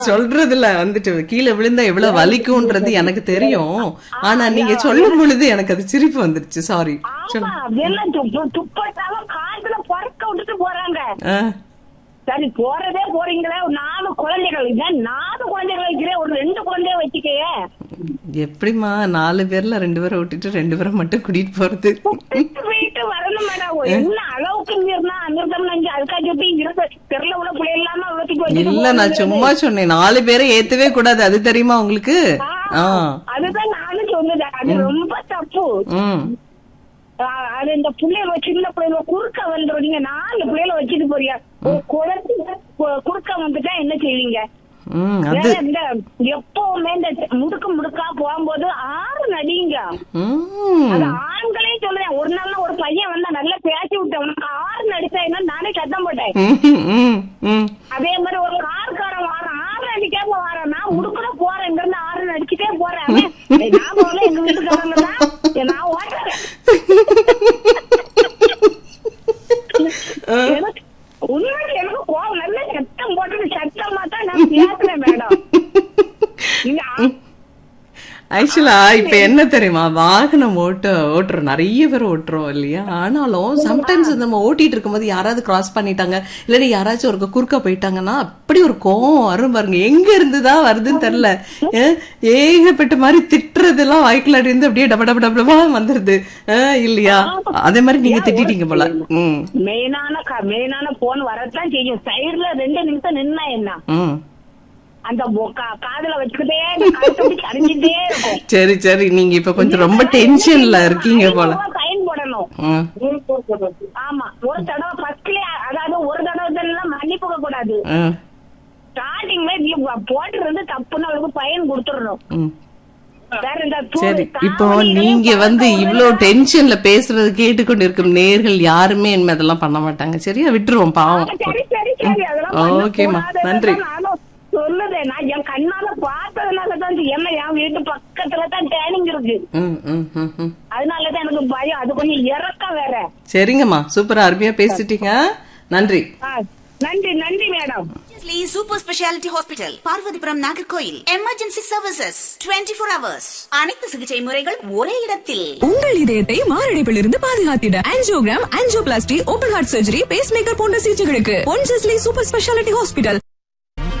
சொல்றதுல வந்துட்டு கீழே விழுந்தா எவ்வளவு வலிக்கும்ன்றது எனக்கு தெரியும். ஆனா நீங்க சொல்லும் பொழுது எனக்கு அது சிரிப்பு வந்துருச்சு. சாரி. ஆமா, அதெல்லாம் துப்பட்டாலும் காதுல பொறக்க விட்டுட்டு போறாங்க. சரி, போறதே போறீங்களே, 4 குழந்தைகள், 4 குழந்தைகள் வைக்கிறேன், ஒரு 2 குழந்தைய வச்சுக்கைய. எப்படிமா 4 பேர்ல 2 பேரை விட்டுட்டு 2 பேரை மட்டும் கூட்டிட்டு போறது? போயிட்டு வரணும் மேடம். என்ன அளவுக்கு மீறினா அமிர்தம் நஞ்சு அதுக்காக தெருல உள்ள பிள்ளை இல்லாம இல்ல, நான் சும்மா சொன்னேன். 4 பேரை ஏத்தவே கூடாது, அது தெரியுமா உங்களுக்கு? அதுதான் நானும் சொன்னது. அது ரொம்ப தப்பு. அது இந்த பிள்ளைகளை சின்ன பிள்ளைகளை குறுக்க வந்துடுறீங்க. 4 பிள்ளைகளை வச்சுட்டு போறீங்க. குழந்தைங்க குறுக்க வந்துட்டா என்ன செய்வீங்க? எப்பவுமே இந்த முடுக்கா போகும்போது 6 நடிங்க. அது ஆண்களே சொல்றேன். ஒரு நாள் ஒரு பையன் வந்தா நல்லா பேசி விட்டேன், உனக்கு 6 நடிச்சா என்ன, நானே சத்தம் போட்டேன். அதே மாதிரி ஒரு கார்காரன் வாரம் 6 நடிக்காம வாரேன், நான் முடுக்கட போறேன், இங்க இருந்து 6 நடிச்சுட்டே போறேன். நான் போல எங்க வீட்டுக்காரங்க தான் நான் ஓட்டுறேன். உண்மைக்கு எனக்கு கோவம், நல்ல சத்தம் போட்டு சத்தமா தான் நான் பேசுறேன் மேடம். ஆக்சுவலா இப்ப என்ன தெரியுமா, வாகனம் ஓட்டுறோம், நிறைய பேர் ஓட்டுறோம் இல்லையா? ஆனாலும் சம்டைம்ஸ் நம்ம ஓட்டிட்டு இருக்கும்போது யாராவது கிராஸ் பண்ணிட்டாங்க, இல்லன்னா யாராச்சும் ஒரு குறுக்க போயிட்டாங்கன்னா அப்படி ஒரு கோவம் வரும் பாருங்க. எங்க இருந்துதான் வருதுன்னு தெரியல. ஏகப்பட்ட மாதிரி திட்டுறதெல்லாம் வாய்க்குள்ள இருந்து அப்படியே டப டப டபா வந்துருது இல்லையா? அதே மாதிரி நீங்க திட்டிட்டீங்க போல. மெயினான போன் வரத்தான் செய்யும். சைடுல 2 நிமிஷம் நின்னா என்ன, அந்த காதுல வச்சுக்கிட்டே அடிஞ்சுட்டே இருக்கும். சரி சரி, நீங்க இப்ப கொஞ்சம் ரொம்ப டென்ஷன்ல இருக்கீங்க போல. சைன் போடணும். ஆமா, ஒரு தடவை ஃபர்ஸ்ட்லயே, அதாவது ஒரு தடவை மன்னிப்புக்க கூடாது. ஸ்டார்டிங்ல போட்டுறது தப்புன்னு அவளுக்கு பயன் கொடுத்துடணும். சரி, இப்போ நீங்க இவ்வளவு டென்ஷன்ல பேசுறது கேட்டுக்கொண்டு இருக்கும் நேர்கள் யாருமே என்ன அதெல்லாம் பண்ண மாட்டாங்க. சரியா, விட்டுருவோம், பாவம். ஓகேமா, நன்றி. சொல்லுதே, நான் என் கண்ணால பார்த்ததுனாலதான், என்ன என் வீட்டு பக்கத்துலதான் டேனிங் இருக்கு, அதனாலதான் எனக்கு பயம். அது கொஞ்சம் இறக்கம் வேற. சரிங்கம்மா, சூப்பரா அருமையா பேசிட்டீங்க. நன்றி. நன்றி நன்றி madam. Super speciality hospital, Parvathipuram, Nagercoil. Emergency services 24 hours. அனைத்து சிகிச்சை முறைகள் ஒரே இடத்தில். உங்கள் இதயத்தை மாரடைப்பில் இருந்து பாதுகாத்திட angiogram, angioplasty, open heart surgery, base maker போன்ற சிகிச்சைகளுக்கு பொன்ஜஸ்லி சூப்பர் ஸ்பெஷாலிட்டி ஹாஸ்பிட்டல்.